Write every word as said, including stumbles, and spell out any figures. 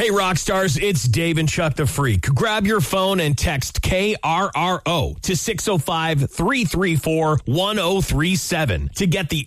Hey, rock stars, it's Dave and Chuck the Freak. Grab your phone and text K R R O to six oh five, three three four, one oh three seven to get the